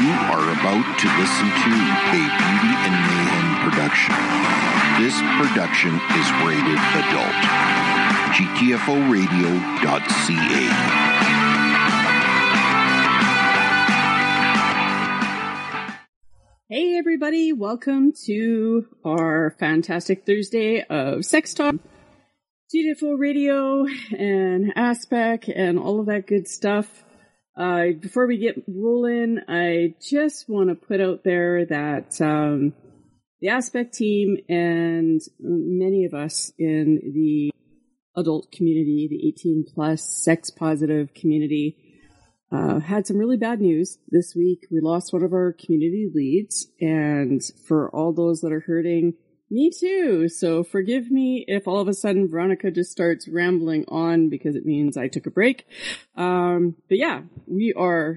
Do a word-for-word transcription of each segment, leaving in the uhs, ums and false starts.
You are about to listen to a Beauty and Mayhem production. This production is rated adult. G T F O radio dot C A. Hey everybody, welcome to our fantastic Thursday of Sex Talk, G T F O Radio and Aspec and all of that good stuff. Uh, before we get rolling, I just want to put out there that um, the Aspec team and many of us in the adult community, the eighteen plus sex positive community, Uh, had some really bad news this week. We lost one of our community leads, and for all those that are hurting, me too. So forgive me if all of a sudden Veronica just starts rambling on because it means I took a break. Um, but yeah, we are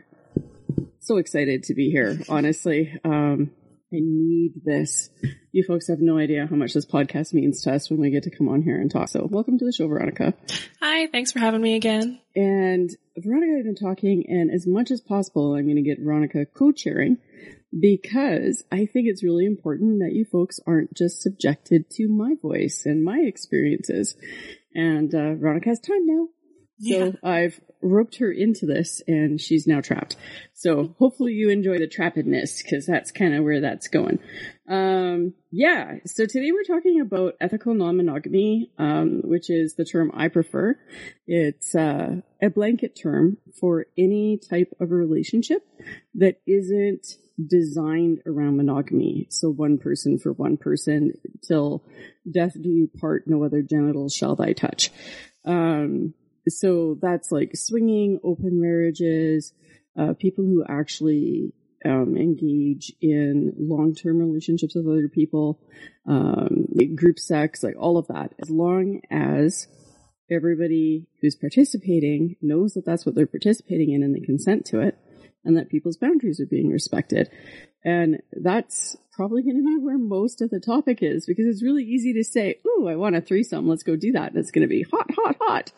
so excited to be here, honestly. Um, I need this. You folks have no idea how much this podcast means to us when we get to come on here and talk. So welcome to the show, Veronica. Hi, thanks for having me again. And Veronica and I have been talking, and as much as possible, I'm going to get Veronica co-chairing because I think it's really important that you folks aren't just subjected to my voice and my experiences. And uh, Veronica has time now. So yeah. I've roped her into this, and she's now trapped. So hopefully you enjoy the trappedness, because that's kind of where that's going. Um, yeah, so today we're talking about ethical non-monogamy, um, which is the term I prefer. It's uh, a blanket term for any type of a relationship that isn't designed around monogamy. So one person for one person, till death do you part, no other genitals shall thy touch. Um, So that's like swinging, open marriages, uh, people who actually um, engage in long-term relationships with other people, um, group sex, like all of that. As long as everybody who's participating knows that that's what they're participating in and they consent to it, and that people's boundaries are being respected. And that's probably going to be where most of the topic is, because it's really easy to say, ooh, I want a threesome, let's go do that. And it's going to be hot, hot, hot.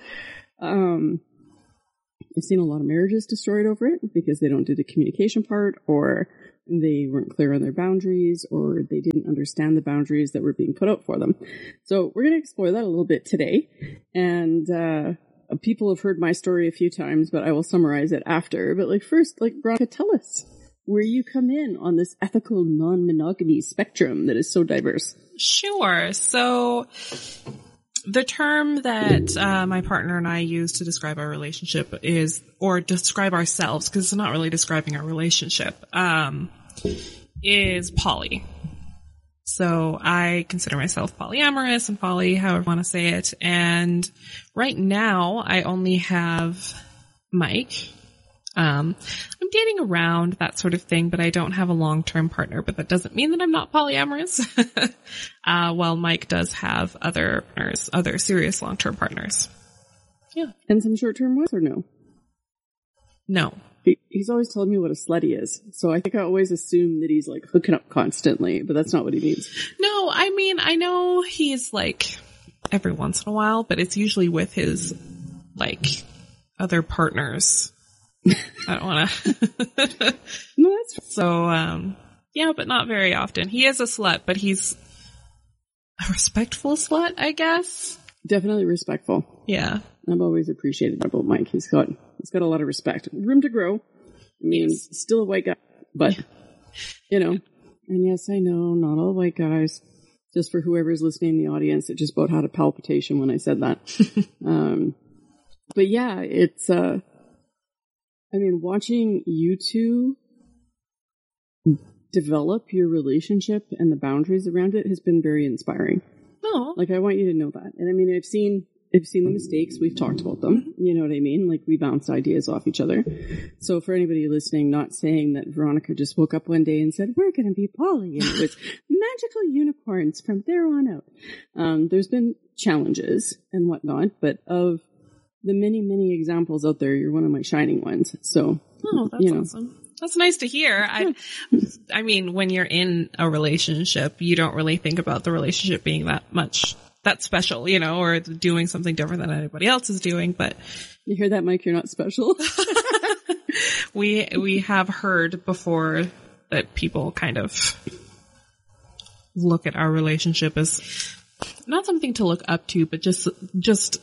Um, I've seen a lot of marriages destroyed over it because they don't do the communication part, or they weren't clear on their boundaries, or they didn't understand the boundaries that were being put out for them. So we're going to explore that a little bit today. And, uh, people have heard my story a few times, but I will summarize it after. But like first, like Veronica, tell us where you come in on this ethical non-monogamy spectrum that is so diverse. Sure. So the term that uh, my partner and I use to describe our relationship is, or describe ourselves, because it's not really describing our relationship, um, is poly. So I consider myself polyamorous and poly, however you want to say it. And right now I only have Mike. Um, I'm dating around, that sort of thing, but I don't have a long-term partner, but that doesn't mean that I'm not polyamorous. uh, while Mike does have other partners, other serious long-term partners. Yeah. And some short-term ones, or no? No. He, he's always told me what a slutty is. So I think I always assume that he's like hooking up constantly, but that's not what he means. No, I mean, I know he's like every once in a while, but it's usually with his like other partners. I don't want to. No, that's so, um, yeah, but not very often. He is a slut, but he's a respectful slut, I guess. Definitely respectful. Yeah. I've always appreciated about Mike. He's got, he's got a lot of respect. Room to grow. I mean, yes. Still a white guy, but, yeah. You know, and yes, I know, not all white guys. Just for whoever's listening in the audience, it just about had a palpitation when I said that. um, but yeah, it's, uh, I mean, watching you two develop your relationship and the boundaries around it has been very inspiring. Oh. Like, I want you to know that. And I mean, I've seen, I've seen the mistakes. We've talked about them. You know what I mean? Like, we bounce ideas off each other. So for anybody listening, not saying that Veronica just woke up one day and said, we're going to be poly, and it was magical unicorns from there on out. Um, there's been challenges and whatnot, but of the many, many examples out there, you're one of my shining ones. So, oh, that's you know. Awesome. That's nice to hear. I, I mean, when you're in a relationship, you don't really think about the relationship being that much, that special, you know, or doing something different than anybody else is doing. But you hear that, Mike? You're not special. we, we have heard before that people kind of look at our relationship as not something to look up to, but just, just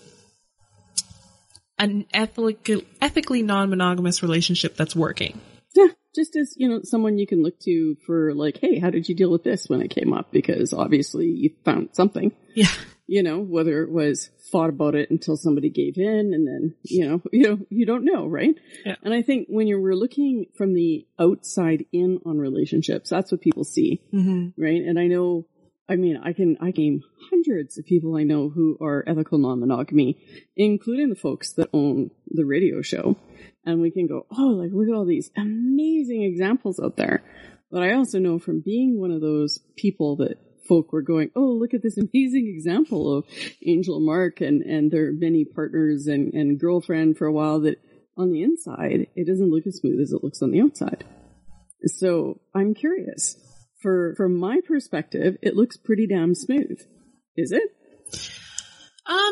an ethically, ethically non-monogamous relationship that's working. Yeah. Just as, you know, someone you can look to for like, hey, how did you deal with this when it came up? Because obviously you found something. Yeah. You know, whether it was fought about it until somebody gave in and then, you know, you know, you don't know, right? Yeah. And I think when you're we're looking from the outside in on relationships, that's what people see. Mm-hmm. Right. And I know, I mean, I can, I name hundreds of people I know who are ethical non-monogamy, including the folks that own the radio show. And we can go, oh, like, look at all these amazing examples out there. But I also know from being one of those people that folk were going, oh, look at this amazing example of Angel and Mark and, and their many partners and, and girlfriend for a while, that on the inside, it doesn't look as smooth as it looks on the outside. So I'm curious. For, from my perspective, it looks pretty damn smooth. Is it? Um,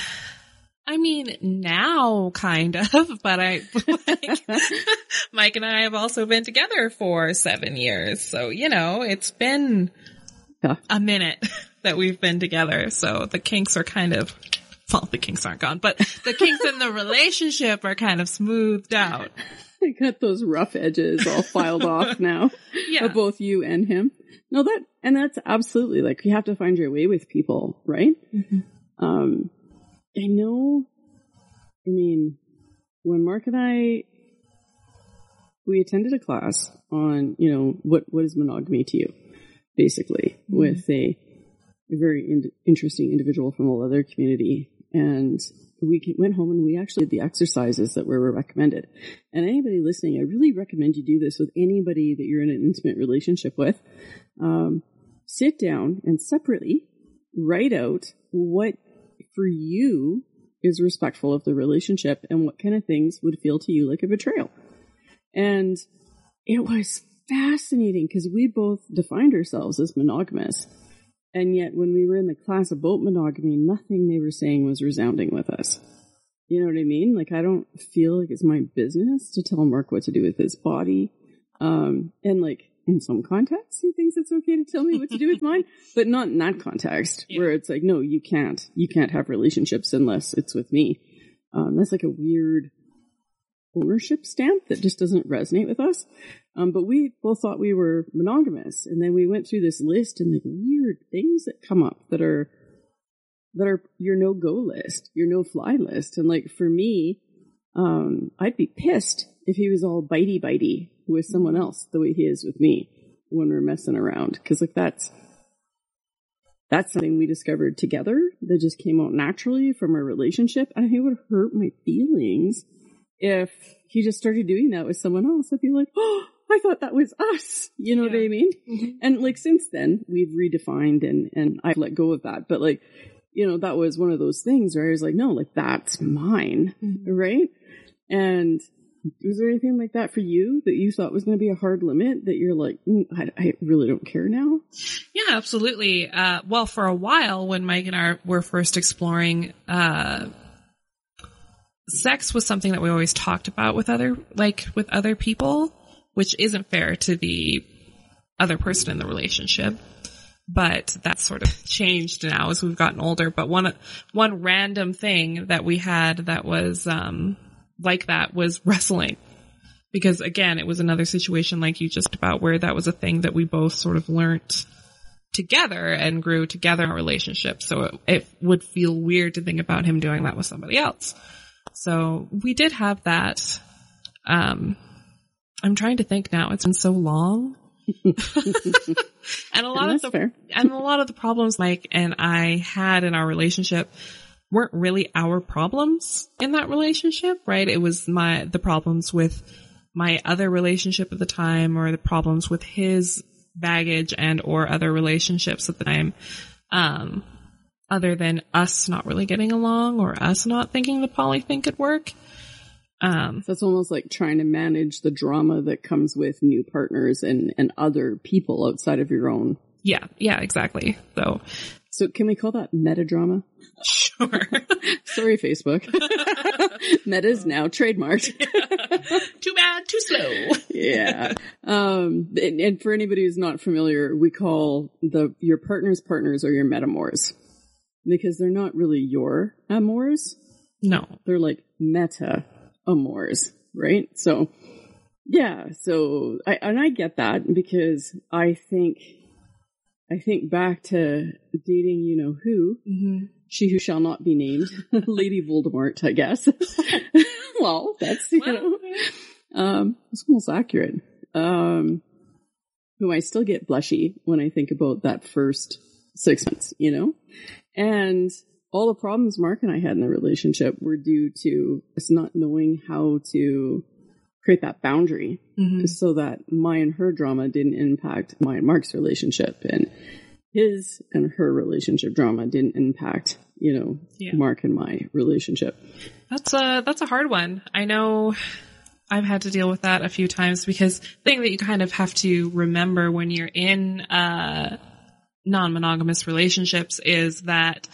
I mean, now kind of, but I, like, Mike and I have also been together for seven years. So, you know, it's been yeah. a minute that we've been together. So the kinks are kind of, well, the kinks aren't gone, but the kinks in the relationship are kind of smoothed out. I got those rough edges all filed off now. Yeah. Of both you and him. No, that, and that's absolutely like, you have to find your way with people, right? Mm-hmm. Um, I know, I mean, when Mark and I, we attended a class on, you know, what, what is monogamy to you, basically, mm-hmm. with a, a very in- interesting individual from the leather community. And we went home and we actually did the exercises that were recommended. And anybody listening, I really recommend you do this with anybody that you're in an intimate relationship with. Um, sit down and separately write out what for you is respectful of the relationship and what kind of things would feel to you like a betrayal. And it was fascinating because we both defined ourselves as monogamous. And yet when we were in the class about monogamy, nothing they were saying was resounding with us. You know what I mean? Like, I don't feel like it's my business to tell Mark what to do with his body. Um, and like, in some contexts, he thinks it's okay to tell me what to do with mine, but not in that context yeah. where it's like, no, you can't, you can't have relationships unless it's with me. Um, that's like a weird ownership stamp that just doesn't resonate with us. Um, but we both thought we were monogamous. And then we went through this list and like weird things that come up that are, that are your no-go list, your no-fly list. And like for me, um, I'd be pissed if he was all bitey-bitey with someone else the way he is with me when we're messing around. Cause like that's, that's something we discovered together that just came out naturally from our relationship. And I think it would hurt my feelings if he just started doing that with someone else. I'd be like, oh, I thought that was us. You know yeah. what I mean? Mm-hmm. And like since then we've redefined and, and I've let go of that. But like, you know, that was one of those things where I was like, no, like that's mine. Mm-hmm. Right. And was there anything like that for you that you thought was going to be a hard limit that you're like, mm, I, I really don't care now? Yeah, absolutely. Uh, well, for a while when Mike and I were first exploring, uh, sex was something that we always talked about with other, like with other people, which isn't fair to the other person in the relationship. But that's sort of changed now as we've gotten older. But one, one random thing that we had that was, um, like that was wrestling. Because again, it was another situation like you just about where that was a thing that we both sort of learned together and grew together in our relationship. So it, it would feel weird to think about him doing that with somebody else. So we did have that. Um, I'm trying to think now. It's been so long. and a lot and of the, fair. and a lot of the problems Mike and I had in our relationship weren't really our problems in that relationship, right? It was my, the problems with my other relationship at the time or the problems with his baggage and or other relationships at the time. Um, other than us not really getting along or us not thinking the poly thing could work. Um, so it's almost like trying to manage the drama that comes with new partners and, and other people outside of your own. Yeah. Yeah, exactly. So, so can we call that metadrama? Sure. Sorry, Facebook. Meta is now trademarked. Too bad, too slow. Yeah. Um, and, and for anybody who's not familiar, we call the your partner's partners or your metamors, because they're not really your amors. No. They're like meta amors, right? So, yeah. So, I, and I get that because I think, I think back to dating, you know who, Mm-hmm. she who shall not be named, Lady Voldemort, I guess. Well, that's, you know, um, it's almost accurate. Um, who I still get blushy when I think about that first six months, you know? And all the problems Mark and I had in the relationship were due to us not knowing how to create that boundary, mm-hmm. so that my and her drama didn't impact my and Mark's relationship, and his and her relationship drama didn't impact, you know, yeah. Mark and my relationship. That's a, that's a hard one. I know I've had to deal with that a few times, because the thing that you kind of have to remember when you're in, uh, non-monogamous relationships is that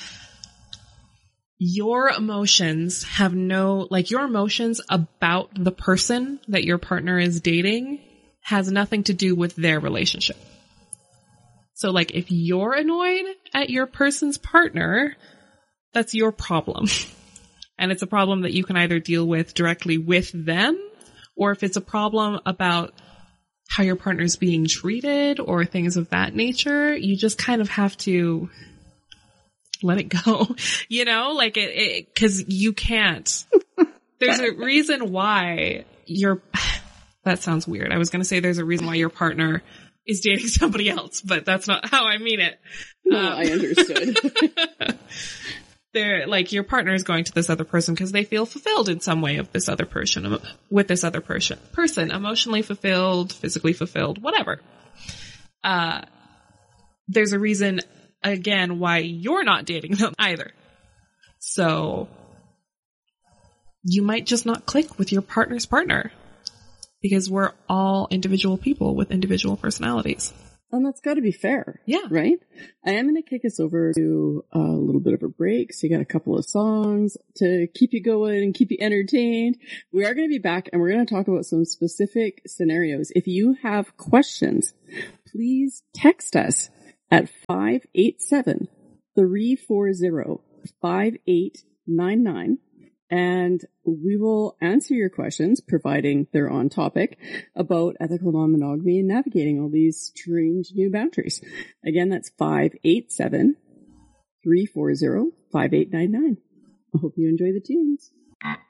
your emotions have no, like your emotions about the person that your partner is dating has nothing to do with their relationship. So like if you're annoyed at your person's partner, that's your problem. And it's a problem that you can either deal with directly with them, or if it's a problem about how your partner's being treated or things of that nature, you just kind of have to let it go, you know, like it, it cause you can't, there's a reason why you're, that sounds weird. I was going to say there's a reason why your partner is dating somebody else, but that's not how I mean it. No, um, I understood. They're like, your partner is going to this other person because they feel fulfilled in some way of this other person, with this other person, person, emotionally fulfilled, physically fulfilled, whatever. Uh, there's a reason, again, why you're not dating them either. So you might just not click with your partner's partner, because we're all individual people with individual personalities. And that's got to be fair. Yeah. Right? I am going to kick us over to a little bit of a break. So you got a couple of songs to keep you going and keep you entertained. We are going to be back, and we're going to talk about some specific scenarios. If you have questions, please text us at five eight seven, three four zero, five eight nine nine. And we will answer your questions, providing they're on topic, about ethical non-monogamy and navigating all these strange new boundaries. Again, that's five eight seven, three four zero, five eight nine nine. I hope you enjoy the tunes.